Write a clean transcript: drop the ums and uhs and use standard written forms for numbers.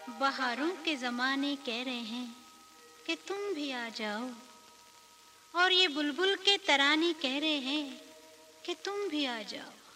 बहारों के ज़माने कह रहे हैं कि तुम भी आ जाओ, और ये बुलबुल के तराने कह रहे हैं कि तुम भी आ जाओ।